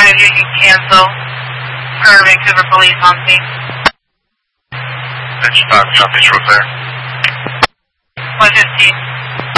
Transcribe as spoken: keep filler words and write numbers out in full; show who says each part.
Speaker 1: of you, you can cancel per Vancouver Police on scene.
Speaker 2: Edge five, Southeast Road there.
Speaker 1: one fifteen.